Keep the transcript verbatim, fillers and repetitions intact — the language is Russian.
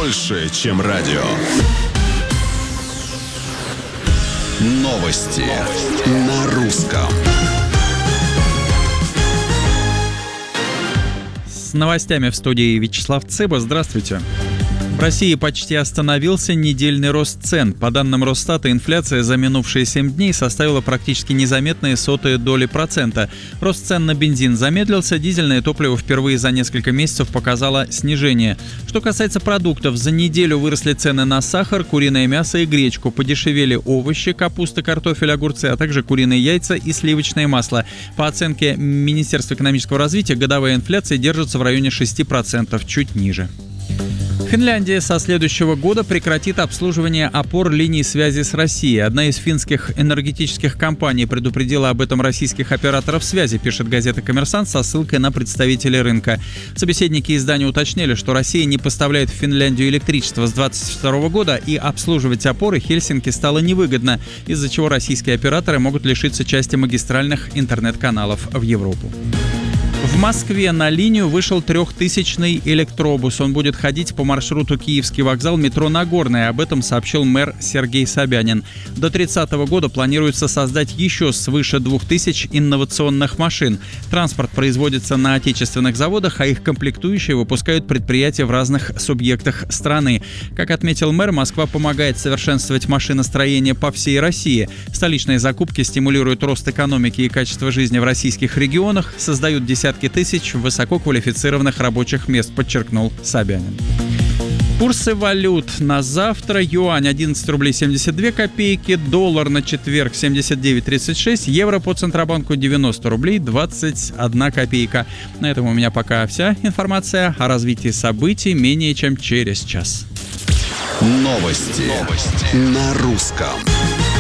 больше, чем радио. Новости, Новости. На русском. С новостями в студии Вячеслав Цыба. Здравствуйте. В России почти остановился недельный рост цен. По данным Росстата, инфляция за минувшие семь дней составила практически незаметные сотые доли процента. Рост цен на бензин замедлился, дизельное топливо впервые за несколько месяцев показало снижение. Что касается продуктов, за неделю выросли цены на сахар, куриное мясо и гречку. Подешевели овощи, капуста, картофель, огурцы, а также куриные яйца и сливочное масло. По оценке Министерства экономического развития, годовая инфляция держится в районе шести процентов, чуть ниже. Финляндия со следующего года прекратит обслуживание опор линий связи с Россией. Одна из финских энергетических компаний предупредила об этом российских операторов связи, пишет газета «Коммерсант» со ссылкой на представителей рынка. Собеседники издания уточнили, что Россия не поставляет в Финляндию электричество с двадцать второго года, и обслуживать опоры Хельсинки стало невыгодно, из-за чего российские операторы могут лишиться части магистральных интернет-каналов в Европу. В Москве на линию вышел трехтысячный электробус. Он будет ходить по маршруту Киевский вокзал, метро Нагорная. Об этом сообщил мэр Сергей Собянин. До тридцатого года планируется создать еще свыше двух тысяч инновационных машин. Транспорт производится на отечественных заводах, а их комплектующие выпускают предприятия в разных субъектах страны. Как отметил мэр, Москва помогает совершенствовать машиностроение по всей России. Столичные закупки стимулируют рост экономики и качества жизни в российских регионах, создают десятки тысяч высококвалифицированных рабочих мест, подчеркнул Собянин. Курсы валют на завтра: юань одиннадцать рублей семьдесят две копейки, доллар на четверг семьдесят девять тридцать шесть, евро по Центробанку девяносто рублей двадцать одна копейка. На этом у меня пока вся информация. О развитии событий менее чем через час. Новости, Новости. На русском.